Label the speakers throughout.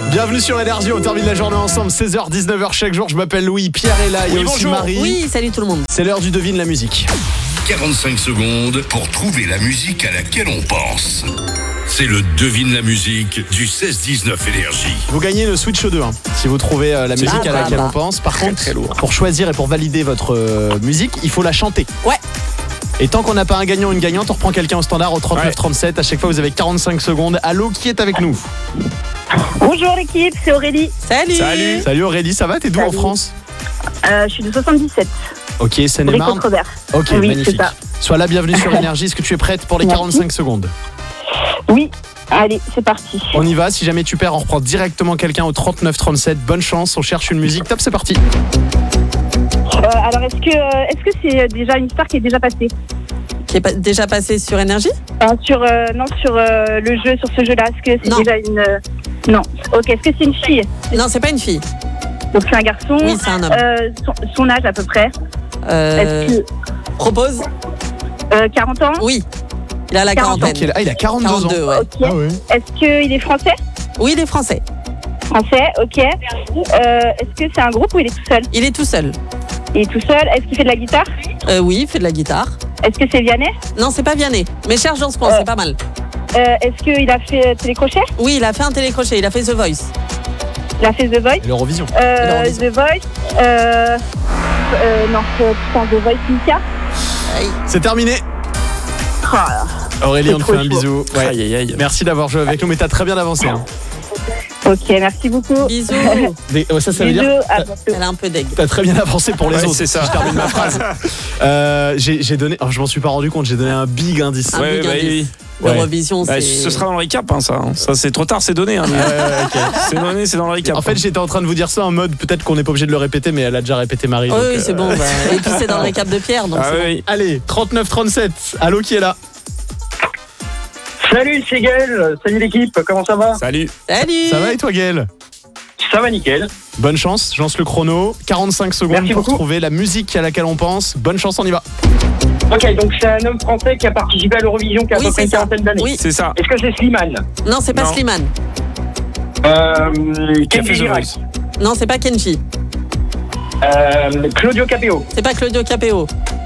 Speaker 1: Bienvenue sur Énergie, on termine la journée ensemble, 16h, 19h chaque jour. Je m'appelle Louis, Pierre est là, il y a aussi
Speaker 2: bonjour.
Speaker 1: Marie.
Speaker 3: Oui, salut tout le monde.
Speaker 1: C'est l'heure du devine la musique.
Speaker 4: 45 secondes pour trouver la musique à laquelle on pense. C'est le devine la musique du 16-19 Énergie.
Speaker 1: Vous gagnez le Switch 2 si vous trouvez la musique à laquelle on pense. Par contre,
Speaker 2: très lourd.
Speaker 1: pour choisir et pour valider votre musique, il faut la chanter.
Speaker 3: Ouais.
Speaker 1: Et tant qu'on n'a pas un gagnant ou une gagnante, on reprend quelqu'un au standard au 39-37. À chaque fois, vous avez 45 secondes. Allô, qui est avec nous?
Speaker 5: Bonjour l'équipe, c'est Aurélie.
Speaker 3: Salut.
Speaker 1: Salut Aurélie, ça va? T'es d'où en
Speaker 5: Salut.
Speaker 1: France?
Speaker 5: Je suis de 77.
Speaker 1: Ok, Seine-et-Marne.
Speaker 5: Robert.
Speaker 1: Ok,
Speaker 5: Oui,
Speaker 1: magnifique.
Speaker 5: c'est ça.
Speaker 1: Sois la bienvenue sur Énergie. Est-ce que tu es prête pour les
Speaker 5: Merci.
Speaker 1: 45 secondes?
Speaker 5: Oui, allez, c'est parti.
Speaker 1: On y va, si jamais tu perds, on reprend directement quelqu'un au 39-37. Bonne chance, on cherche une musique. Top, c'est parti.
Speaker 5: Alors, est-ce que c'est déjà une star qui est déjà passée
Speaker 3: Qui est déjà passé sur Énergie?
Speaker 5: sur le jeu, sur ce jeu-là? Est-ce que c'est
Speaker 3: Non.
Speaker 5: déjà une... Non. Ok, est-ce que c'est une fille?
Speaker 3: Non, c'est pas une fille.
Speaker 5: Donc c'est un garçon.
Speaker 3: Oui, c'est un homme.
Speaker 5: Son âge à peu près? Est-ce
Speaker 3: Propose?
Speaker 5: que 40 ans?
Speaker 3: Oui. Il a la
Speaker 5: 40 ans.
Speaker 3: quarantaine.
Speaker 1: Il a 42
Speaker 3: 42,
Speaker 1: ans.
Speaker 3: ouais.
Speaker 5: Ok.
Speaker 1: Ah ouais.
Speaker 5: Est-ce qu'il est français?
Speaker 3: Oui, il est français.
Speaker 5: Français, ok. Est-ce que c'est un groupe ou il est tout seul?
Speaker 3: Il est tout seul.
Speaker 5: Il est tout seul. Est-ce qu'il fait de la guitare?
Speaker 3: Oui, il fait de la guitare.
Speaker 5: Est-ce que c'est Vianney?
Speaker 3: Non, c'est pas Vianney. Mais cherche dans ce coin, c'est pas mal.
Speaker 5: Est-ce qu'il a fait Télécrochet?
Speaker 3: Oui, il a fait un télécrochet, il a fait The Voice.
Speaker 5: Il a fait The Voice?
Speaker 1: Et l'Eurovision.
Speaker 5: The Voice? Non, putain, The Voice Mika?
Speaker 1: C'est terminé.
Speaker 5: Ah,
Speaker 1: Aurélie,
Speaker 5: C'est
Speaker 1: on te
Speaker 5: trop
Speaker 1: fait un
Speaker 5: chaud.
Speaker 1: bisou. Ouais.
Speaker 2: Aïe, aïe, aïe.
Speaker 1: Merci d'avoir joué avec nous, mais t'as très bien avancé. Hein.
Speaker 5: ok, merci beaucoup.
Speaker 3: Bisous.
Speaker 1: Ça veut dire
Speaker 5: Bisous, à bientôt.
Speaker 3: Elle a un peu deg.
Speaker 1: t'as très bien avancé pour les
Speaker 2: Ouais,
Speaker 1: autres.
Speaker 2: c'est ça.
Speaker 1: Si je termine ma phrase. J'ai donné, je m'en suis pas rendu compte, j'ai donné un big indice.
Speaker 3: Un big indice.
Speaker 2: oui.
Speaker 1: Ouais.
Speaker 3: L'Eurovision,
Speaker 2: Bah,
Speaker 3: c'est...
Speaker 2: ce sera dans le recap, hein, ça. Ça, c'est trop tard, c'est donné. Hein,
Speaker 1: Ok.
Speaker 2: C'est donné, c'est dans le recap.
Speaker 1: En fait, j'étais en train de vous dire ça en mode peut-être qu'on n'est pas obligé de le répéter, mais elle a déjà répété Marie.
Speaker 3: Oh,
Speaker 1: donc,
Speaker 3: oui, c'est bon. Bah. Et puis c'est dans le récap de Pierre, donc
Speaker 2: ah
Speaker 3: c'est bon.
Speaker 2: oui.
Speaker 1: Allez, 39-37. Allô, qui est là?
Speaker 6: Salut, c'est Gaël. Salut l'équipe, comment ça va?
Speaker 2: Salut.
Speaker 3: Salut.
Speaker 1: Ça va et toi, Gaël?
Speaker 6: Ça va nickel.
Speaker 1: Bonne chance, je lance le chrono. 45 secondes
Speaker 6: Merci
Speaker 1: pour
Speaker 6: beaucoup.
Speaker 1: trouver la musique à laquelle on pense. Bonne chance, on y va.
Speaker 6: Ok, donc c'est un homme français qui a participé à l'Eurovision qui a à
Speaker 3: Oui,
Speaker 6: peu près
Speaker 3: c'est
Speaker 6: une
Speaker 3: ça.
Speaker 6: quarantaine d'années.
Speaker 3: Oui.
Speaker 2: C'est ça.
Speaker 6: Est-ce que c'est Slimane?
Speaker 3: Non, c'est pas
Speaker 2: Non.
Speaker 3: Slimane.
Speaker 2: Qui a
Speaker 6: Kenji
Speaker 2: fait The
Speaker 6: Girac?
Speaker 2: Voice.
Speaker 3: Non, c'est pas Kenji.
Speaker 6: Claudio Capéo?
Speaker 3: C'est pas Claudio Capéo.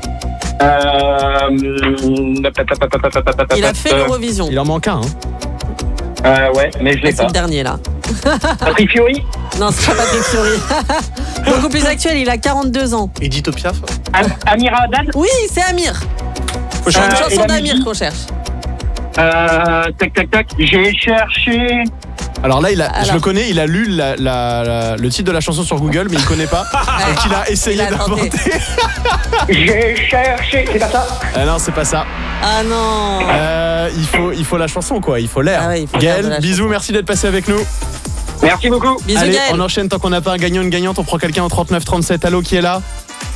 Speaker 3: Il a fait l'Eurovision.
Speaker 1: Il en manque un.
Speaker 6: Ouais, mais je
Speaker 3: Ah,
Speaker 6: l'ai
Speaker 3: c'est
Speaker 6: pas.
Speaker 3: le dernier, là.
Speaker 6: Patrick Fiori?
Speaker 3: Non, c'est pas Patrick Fiori. Beaucoup plus actuel, il a 42 ans.
Speaker 1: Edith Piaf.
Speaker 6: Amira Haddad?
Speaker 3: Oui, c'est Amir.
Speaker 2: Faut
Speaker 3: C'est une
Speaker 2: changer.
Speaker 6: et
Speaker 3: chanson
Speaker 6: la
Speaker 3: d'Amir
Speaker 6: musique
Speaker 3: qu'on cherche.
Speaker 6: Tac. J'ai cherché.
Speaker 1: Alors là, je
Speaker 3: Alors.
Speaker 1: le connais, il a lu le titre de la chanson sur Google, mais il connaît pas. Donc il a essayé
Speaker 3: Il a tenté.
Speaker 1: d'inventer.
Speaker 6: J'ai cherché. C'est pas ça?
Speaker 1: Ah non, c'est pas ça.
Speaker 3: Ah non.
Speaker 1: Il faut la chanson, quoi. Il faut l'air.
Speaker 3: Ah ouais, il faut l'air de
Speaker 1: Gaël,
Speaker 3: la
Speaker 1: bisous,
Speaker 3: chanson.
Speaker 1: merci d'être passé avec nous.
Speaker 6: Merci beaucoup.
Speaker 3: Bisous,
Speaker 1: Allez,
Speaker 3: Gaël.
Speaker 1: on enchaîne tant qu'on n'a pas un gagnant, une gagnante. On prend quelqu'un au 39-37. Allô, qui est là?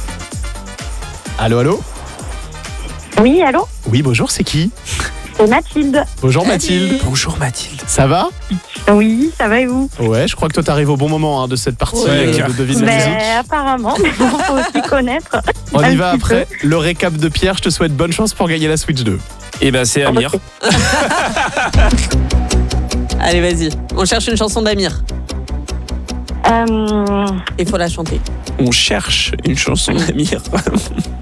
Speaker 1: Allô?
Speaker 5: Oui, allô?
Speaker 1: Oui, bonjour, c'est qui?
Speaker 5: C'est Mathilde.
Speaker 1: Bonjour
Speaker 3: Salut.
Speaker 1: Mathilde.
Speaker 2: Bonjour Mathilde.
Speaker 1: Ça va?
Speaker 5: Oui, ça va et vous?
Speaker 1: Ouais, je crois que toi t'arrives au bon moment de cette partie
Speaker 3: Ouais,
Speaker 1: de Devine la musique.
Speaker 5: Apparemment, mais il faut aussi connaître.
Speaker 1: On
Speaker 5: un
Speaker 1: y va
Speaker 5: petit
Speaker 1: après le récap de Pierre. Je te souhaite bonne chance pour gagner la Switch 2.
Speaker 2: Et ben c'est Amir.
Speaker 3: Allez, vas-y. On cherche une chanson d'Amir.
Speaker 5: Euh,
Speaker 3: Il faut la chanter.
Speaker 2: On cherche une chanson d'Amir.